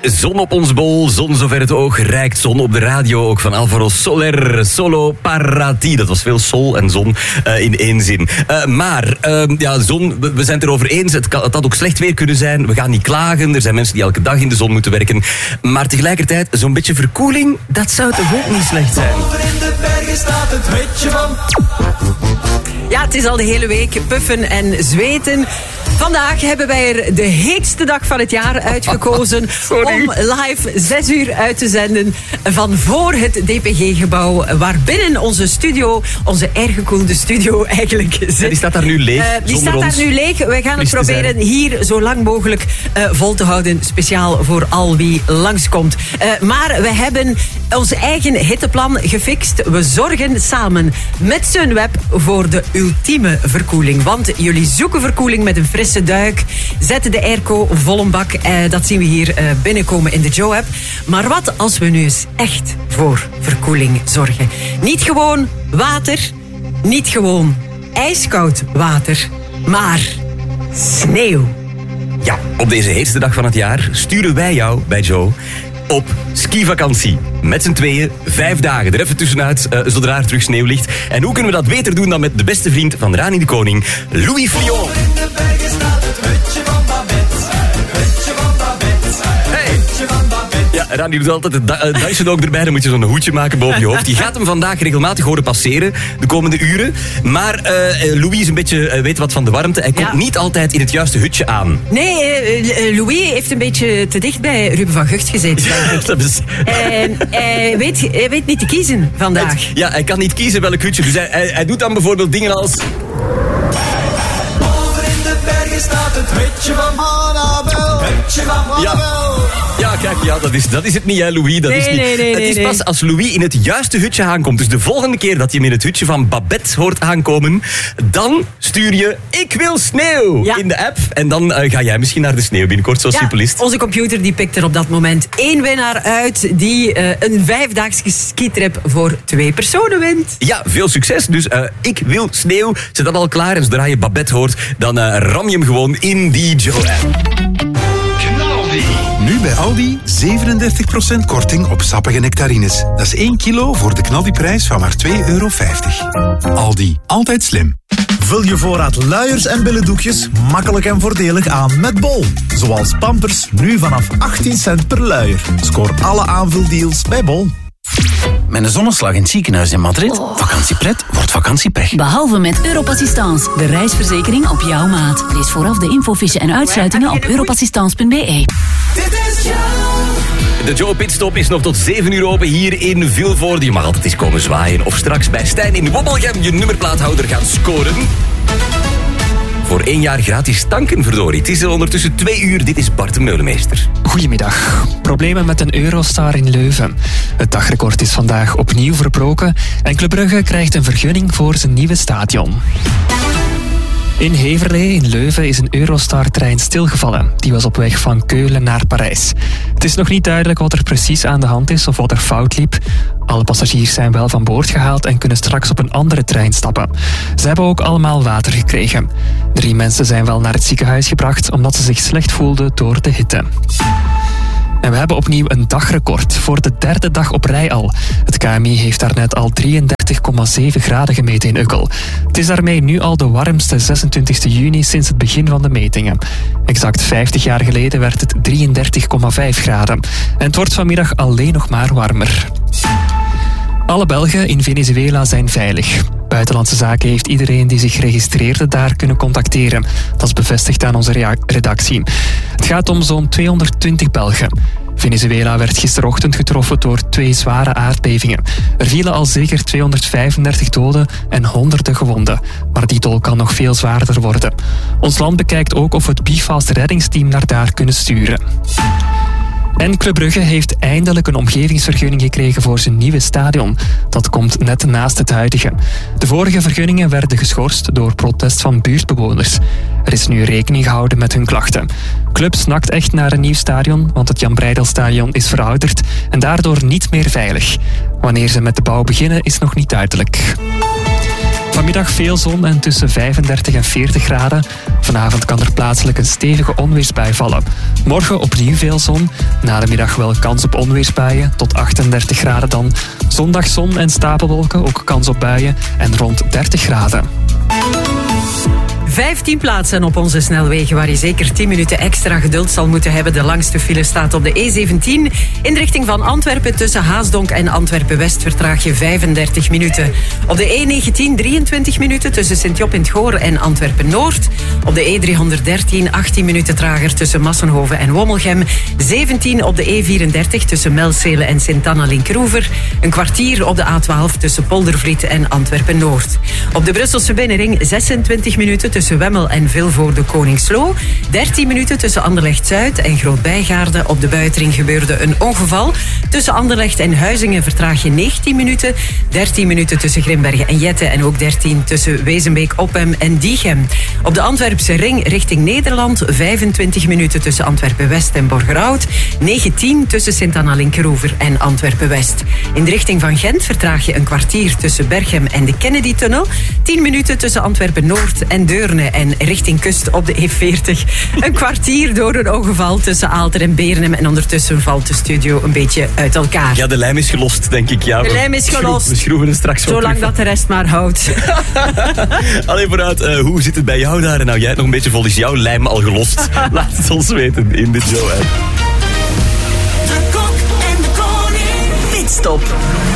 Zon op ons bol, zon zover het oog reikt. Zon op de radio, ook van Alvaro Soler, Solo Parati. Dat was veel sol en zon in één zin. Maar zon, we zijn het erover eens. Het had ook slecht weer kunnen zijn. We gaan niet klagen. Er zijn mensen die elke dag in de zon moeten werken. Maar tegelijkertijd, zo'n beetje verkoeling, dat zou toch ook niet slecht zijn. Boven in de bergen staat het hutje van... Ja, het is al de hele week puffen en zweten. Vandaag hebben wij er de heetste dag van het jaar uitgekozen om live 6 uur uit te zenden van voor het DPG-gebouw, waar binnen onze studio, onze erg gekoelde studio eigenlijk zit. Ja, die staat daar nu leeg. Die staat daar nu leeg. Wij gaan het proberen hier zo lang mogelijk vol te houden, speciaal voor al wie langskomt. Maar we hebben ons eigen hitteplan gefixt. We zorgen samen met Sunweb voor de ultieme verkoeling. Want jullie zoeken verkoeling met een frisse duik. Zetten de airco vol een bak. Dat zien we hier binnenkomen in de Joe-app. Maar wat als we nu eens echt voor verkoeling zorgen? Niet gewoon water, niet gewoon ijskoud water, maar sneeuw. Ja, op deze heetste dag van het jaar sturen wij jou bij Joe op skivakantie. Met z'n tweeën, 5 dagen. Er even tussenuit, zodra er terug sneeuw ligt. En hoe kunnen we dat beter doen dan met de beste vriend van Rani de Koning, Louis Flion. In de bergen staat het hutje van Babette. Hutje van Babette. Hey. Hutje van Babette. Ja, Rani doet altijd het dansje ook erbij. Dan moet je zo'n hoedje maken boven je hoofd. Je gaat hem vandaag regelmatig horen passeren de komende uren. Maar Louis is een beetje weet wat van de warmte. Hij komt niet altijd in het juiste hutje aan. Nee, Louis heeft een beetje te dicht bij Ruben van Gucht gezeten. Dat is... Hij weet niet te kiezen vandaag. Ja, hij kan niet kiezen welk hutje. Dus hij doet dan bijvoorbeeld dingen als... Boven in de bergen staat het hutje van Annabel. Hutje van Annabel. Ja, kijk, dat is het niet, hè, Louis. Dat is niet. Het is pas als Louis in het juiste hutje aankomt. Dus de volgende keer dat je hem in het hutje van Babette hoort aankomen, dan stuur je ik wil sneeuw in de app. En dan ga jij misschien naar de sneeuw binnenkort, zo simpel is het. Onze computer die pikt er op dat moment 1 winnaar uit die een 5-daagse skitrip voor 2 personen wint. Ja, veel succes. Dus ik wil sneeuw. Zet dat al klaar. En zodra je Babette hoort, dan ram je hem gewoon in die Joe-app. Nu bij Aldi 37% korting op sappige nectarines. Dat is 1 kilo voor de knaldiprijs van maar €2,50. Aldi, altijd slim. Vul je voorraad luiers en billendoekjes makkelijk en voordelig aan met Bol. Zoals Pampers, nu vanaf 18 cent per luier. Scoor alle aanvuldeals bij Bol. Met een zonneslag in het ziekenhuis in Madrid. Vakantiepret wordt vakantiepech. Behalve met Europassistance, de reisverzekering op jouw maat. Lees vooraf de infofiche en uitsluitingen op europassistance.be. Dit is Joe. De Joe Pitstop is nog tot 7 uur open hier in Vilvoorde. Je mag altijd eens komen zwaaien. Of straks bij Stijn in Wobbelgem je nummerplaathouder gaan scoren. Voor 1 jaar gratis tanken, verdorie. Het is ondertussen 2 uur. Dit is Bart de Meulemeester. Goedemiddag. Problemen met een Eurostar in Leuven. Het dagrecord is vandaag opnieuw verbroken en Club Brugge krijgt een vergunning voor zijn nieuwe stadion. In Heverlee in Leuven is een Eurostar-trein stilgevallen. Die was op weg van Keulen naar Parijs. Het is nog niet duidelijk wat er precies aan de hand is of wat er fout liep. Alle passagiers zijn wel van boord gehaald en kunnen straks op een andere trein stappen. Ze hebben ook allemaal water gekregen. 3 mensen zijn wel naar het ziekenhuis gebracht omdat ze zich slecht voelden door de hitte. En we hebben opnieuw een dagrecord voor de 3e dag op rij al. Het KMI heeft daarnet al 33,7 graden gemeten in Ukkel. Het is daarmee nu al de warmste 26 juni sinds het begin van de metingen. Exact 50 jaar geleden werd het 33,5 graden. En het wordt vanmiddag alleen nog maar warmer. Alle Belgen in Venezuela zijn veilig. Buitenlandse Zaken heeft iedereen die zich registreerde daar kunnen contacteren. Dat is bevestigd aan onze redactie. Het gaat om zo'n 220 Belgen. Venezuela werd gisterochtend getroffen door 2 zware aardbevingen. Er vielen al zeker 235 doden en honderden gewonden. Maar die tol kan nog veel zwaarder worden. Ons land bekijkt ook of we het BeFast reddingsteam naar daar kunnen sturen. En Club Brugge heeft eindelijk een omgevingsvergunning gekregen voor zijn nieuwe stadion. Dat komt net naast het huidige. De vorige vergunningen werden geschorst door protest van buurtbewoners. Er is nu rekening gehouden met hun klachten. Club snakt echt naar een nieuw stadion, want het Jan Breydel-stadion is verouderd en daardoor niet meer veilig. Wanneer ze met de bouw beginnen is nog niet duidelijk. Vanmiddag veel zon en tussen 35 en 40 graden. Vanavond kan er plaatselijk een stevige onweersbui vallen. Morgen opnieuw veel zon. Na de middag wel kans op onweersbuien, tot 38 graden dan. Zondag zon en stapelwolken, ook kans op buien en rond 30 graden. 15 plaatsen op onze snelwegen waar je zeker 10 minuten extra geduld zal moeten hebben. De langste file staat op de E17 in de richting van Antwerpen. Tussen Haasdonk en Antwerpen-West vertraag je 35 minuten. Op de E19 23 minuten tussen Sint-Job in het Goor en Antwerpen-Noord. Op de E313 18 minuten trager tussen Massenhoven en Wommelgem. 17 op de E34 tussen Melzele en Sint-Anna-Linkeroever. Een kwartier op de A12 tussen Poldervliet en Antwerpen-Noord. Op de Brusselse binnenring 26 minuten tussen Wemmel en Vilvoorde Koningsloo. 13 minuten tussen Anderlecht-Zuid en Groot-Bijgaarde. Op de buitenring gebeurde een ongeval. Tussen Anderlecht en Huizingen vertraag je 19 minuten. 13 minuten tussen Grimbergen en Jette. En ook 13 tussen Wezenbeek-Oppem en Diegem. Op de Antwerpse ring richting Nederland 25 minuten tussen Antwerpen-West en Borgerhout. 19 tussen Sint-Anna-Linkeroever en Antwerpen-West. In de richting van Gent vertraag je een kwartier tussen Berchem en de Kennedy-tunnel. 10 minuten tussen Antwerpen-Noord en Deurne. En richting kust op de E40. Een kwartier door een ongeval tussen Aalter en Beernem. En ondertussen valt de studio een beetje uit elkaar. Ja, de lijm is gelost, denk ik. Ja, de lijm is gelost. We schroeven er straks op. Zolang dat de rest maar houdt. Allee, vooruit. Hoe zit het bij jou daar? Nou, jij het nog een beetje vol. Is jouw lijm al gelost? Laat het ons weten in de show. De kok en de koning. Pitstop.